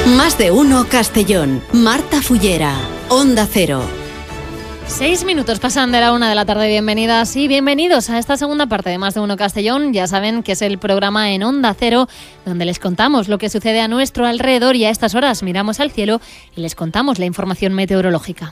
Más de uno Castellón. Marta Fullera, Onda Cero. 6 minutos pasan de la 1 de la tarde. Bienvenidas y bienvenidos a esta segunda parte de Más de Uno Castellón. Ya saben que es el programa en Onda Cero donde les contamos lo que sucede a nuestro alrededor y a estas horas miramos al cielo y les contamos la información meteorológica.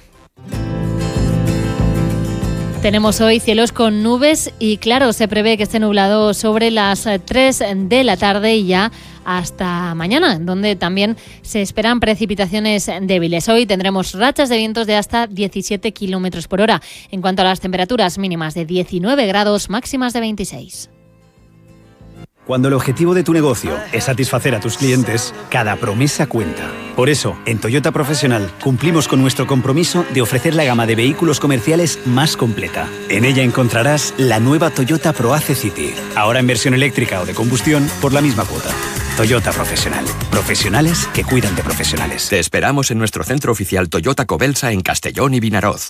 Tenemos hoy cielos con nubes y claro, se prevé que esté nublado sobre las 3 de la tarde y ya hasta mañana, donde también se esperan precipitaciones débiles. Hoy tendremos rachas de vientos de hasta 17 kilómetros por hora. En cuanto a las temperaturas mínimas de 19 grados, máximas de 26. Cuando el objetivo de tu negocio es satisfacer a tus clientes, cada promesa cuenta. Por eso, en Toyota Profesional cumplimos con nuestro compromiso de ofrecer la gama de vehículos comerciales más completa. En ella encontrarás la nueva Toyota ProAce City, ahora en versión eléctrica o de combustión por la misma cuota. Toyota Profesional. Profesionales que cuidan de profesionales. Te esperamos en nuestro centro oficial Toyota Cobelsa en Castellón y Vinaroz.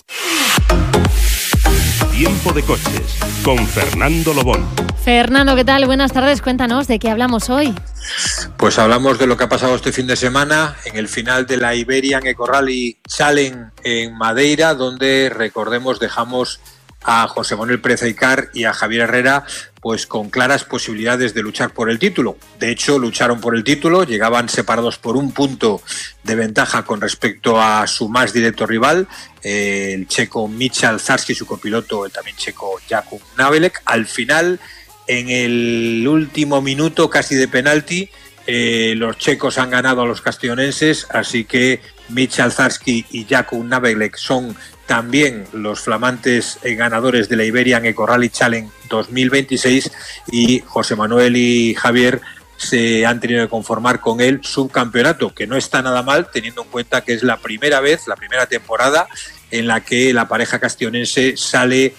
Tiempo de coches con Fernando Lobón. Fernando, ¿qué tal? Buenas tardes. Cuéntanos, ¿de qué hablamos hoy? Pues hablamos de lo que ha pasado este fin de semana en el final de la Iberian Eco Rally Challenge en Madeira, donde, recordemos, dejamos a José Manuel Pérez Aycar y a Javier Herrera pues con claras posibilidades de luchar por el título. De hecho, lucharon por el título, llegaban separados por un punto de ventaja con respecto a su más directo rival, el checo Michal Zarski y su copiloto, el también checo Jakub Navelek. Al final, en el último minuto, casi de penalti, los checos han ganado a los castellonenses, así que Michal Zarski y Jakub Navelek son también los flamantes ganadores de la Iberian Eco Rally Challenge 2026 y José Manuel y Javier se han tenido que conformar con el subcampeonato, que no está nada mal teniendo en cuenta que es la primera temporada en la que la pareja castellonense sale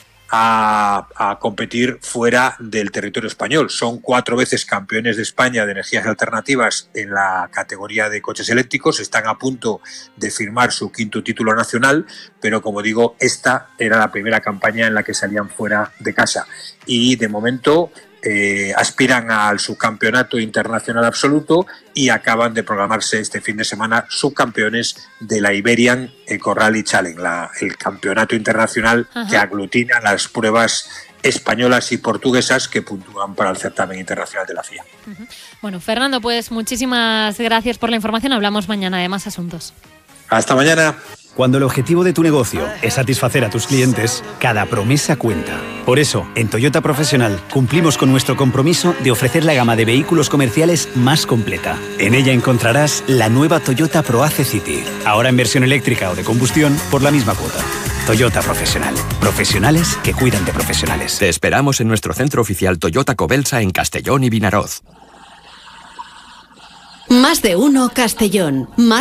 a competir fuera del territorio español. Son 4 veces campeones de España de energías alternativas en la categoría de coches eléctricos, están a punto de firmar su 5º título nacional, pero como digo, esta era la primera campaña en la que salían fuera de casa y de momento aspiran al subcampeonato internacional absoluto y acaban de programarse este fin de semana subcampeones de la Iberian Eco Rally Challenge, el campeonato internacional que aglutina las pruebas españolas y portuguesas que puntúan para el certamen internacional de la FIA. Bueno, Fernando, pues muchísimas gracias por la información. Hablamos mañana de más asuntos. Hasta mañana. Cuando el objetivo de tu negocio es satisfacer a tus clientes, cada promesa cuenta. Por eso, en Toyota Profesional cumplimos con nuestro compromiso de ofrecer la gama de vehículos comerciales más completa. En ella encontrarás la nueva Toyota ProAce City, ahora en versión eléctrica o de combustión por la misma cuota. Toyota Profesional. Profesionales que cuidan de profesionales. Te esperamos en nuestro centro oficial Toyota Cobelsa en Castellón y Vinaroz. Más de uno Castellón.